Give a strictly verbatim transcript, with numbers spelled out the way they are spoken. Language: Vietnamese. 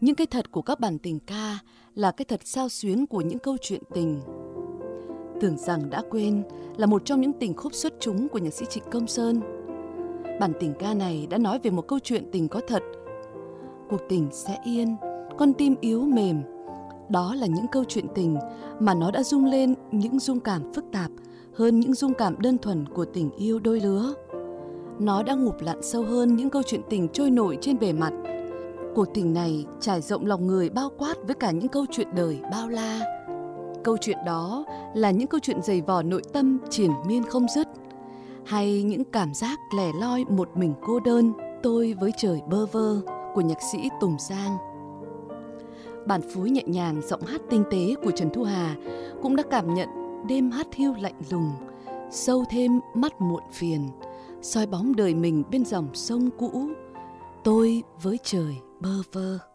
những cái thật của các bản tình ca là cái thật xao xuyến của những câu chuyện tình. Tưởng rằng đã quên là một trong những tình khúc xuất chúng của nhạc sĩ Trịnh Công Sơn. Bản tình ca này đã nói về một câu chuyện tình có thật. Cuộc tình sẽ yên, con tim yếu mềm. Đó là những câu chuyện tình mà nó đã rung lên những rung cảm phức tạp hơn những rung cảm đơn thuần của tình yêu đôi lứa. Nó đã ngụp lặn sâu hơn những câu chuyện tình trôi nổi trên bề mặt. Cuộc tình này trải rộng lòng người bao quát với cả những câu chuyện đời bao la. Câu chuyện đó là những câu chuyện dày vò nội tâm triền miên không dứt, hay những cảm giác lẻ loi một mình cô đơn, tôi với trời bơ vơ của nhạc sĩ Tùng Giang. Bản phối nhẹ nhàng, giọng hát tinh tế của Trần Thu Hà cũng đã cảm nhận đêm hát hiu lạnh lùng, sâu thêm mắt muộn phiền, soi bóng đời mình bên dòng sông cũ, tôi với trời bơ vơ.